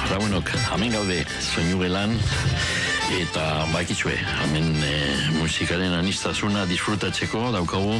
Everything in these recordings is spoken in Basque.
lagunok, hemen gaude soinu gelan, eta bakitsue, hemen musikaren anistazuna disfrutatzeko daukagu,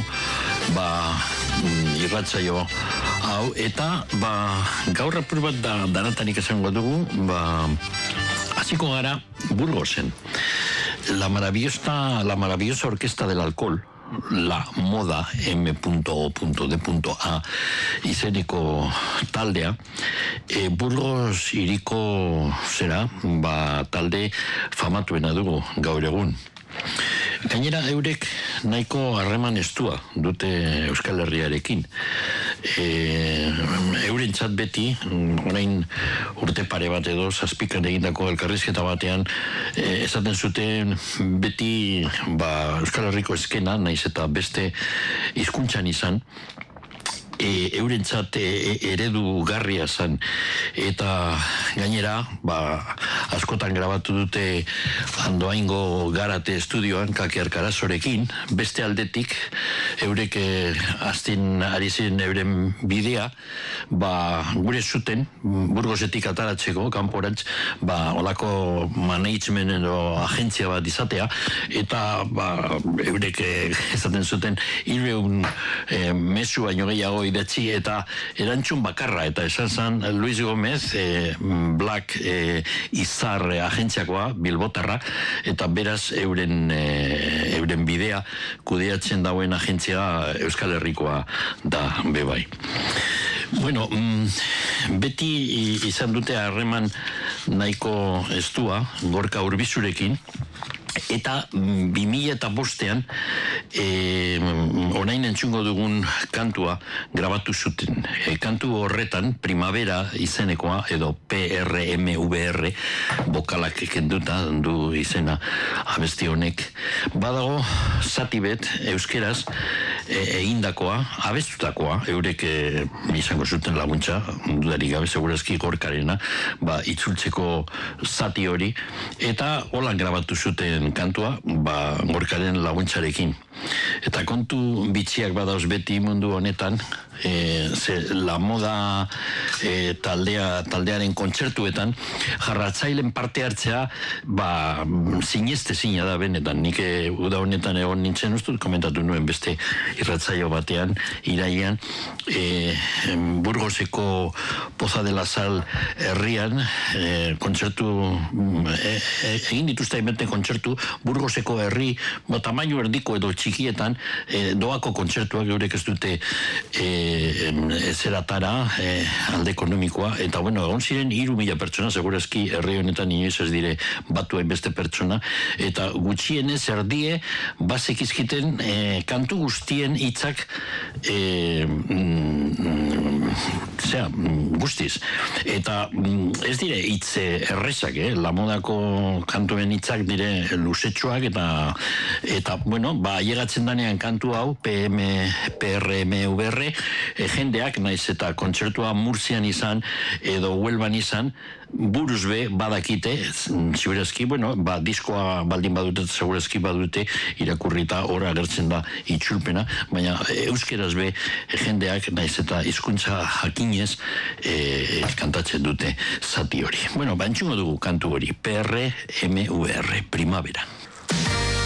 irratsaio hau, eta gaur apur bat danatanik esango dugu, hasiko gara Burgosen. La maravillosa orquesta del alcohol, la moda M.O.D.A izeneko taldea, Burgos iriko talde famatuena dugu gaur egun. Gainera eurek nahiko harreman estua dute Euskal Herriarekin. Eurentzat beti, orain urte pare bat edo zazpikan egindako elkarrizketa batean, esaten zuten beti Euskal Herriko eskena, naiz eta beste hizkuntzan izan, eurentzat eredu garria zen, eta gainera askotan grabatu dute Andoaingo Garate estudioan Kake Arkarazorekin, beste aldetik eurek azten ari zen euren bidea, gure zuten Burgosetik ataratzeko kanporantz, olako management edo agentzia bat izatea, eta eurek esaten zuten 300 mezu baino gehiago idatzi, eta erantzun bakarra, eta esan zen Luis Gomez, Black Izar agentziakoa, Bilbotarra, eta beraz euren bidea kudeatzen dauen agentzia Euskal Herrikoa da bebai. Bueno, beti izan dute harreman nahiko estua, Gorka Urbizurekin, eta 2005an orain entzungo dugun kantua grabatu zuten. Kantu horretan Primavera izenekoa, edo PRMVR bokalak kenduta du izena abesti honek, badago zati bet euskeraz egindakoa, abestutakoa, eurek izango zuten laguntza, dudarik gabe segurazki Gorkarena, itzultzeko zati hori, eta holan grabatu zuten kantua, Gorkaren laguntzarekin. Eta kontu bitxiak badauz beti mundu honetan, la moda taldearen kontzertuetan, jarratzailen parte hartzea, zinezte zina da benetan. Nik uda honetan egon nintzen ustut, komentatu nuen beste irratzaio batean, irailean, Burgoseko Poza de la Sal herrian, kontzertu, egin dituzte hainbeste kontzertu, Burgoseko herri, tamaino erdiko edo txikietan, doako kontzertuak eurek ez dute zeratara, alde ekonomikoa, eta egon ziren 3.000 pertsona, segurazki herri honetan inoiz ez dire batu hainbeste pertsona, eta gutxienez erdie bazekizkiten kantu guztien hitzak guztiz. Eta ez dire hitz errezak, la modako kantuen hitzak dire luzetxoak, eta llegatzen danean kantu hau, PRMVR, jendeak, naiz eta kontzertua Murtzian izan, edo Huelban izan, buruz be badakite, segurazki, diskoa baldin badute, segurazki badute, irakurrita hor agertzen da itxulpena, baina euskeraz be jendeak, naiz eta hizkuntza jakinez kantatzen dute zati hori. Entzungo dugu kantu hori, PRMVR, Primavera.